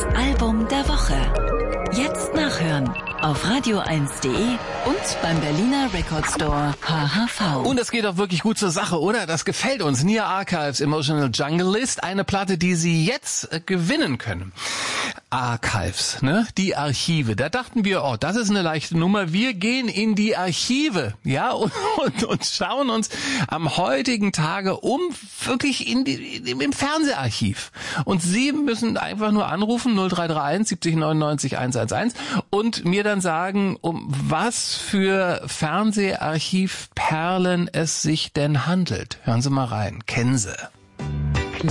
Album der Woche. Jetzt nachhören auf radio1.de und beim Berliner Record Store HHV. Und es geht doch wirklich gut zur Sache, oder? Das gefällt uns. Nia Archives Emotional Jungle List, eine Platte, die Sie jetzt gewinnen können. Archives, ne? Die Archive. Da dachten wir, oh, das ist eine leichte Nummer. Wir gehen in die Archive, ja, und schauen uns am heutigen Tage wirklich im Fernseharchiv. Und Sie müssen einfach nur anrufen, 0331 70 99 111 und mir dann sagen, um was für Fernseharchivperlen es sich denn handelt. Hören Sie mal rein. Kennen Sie.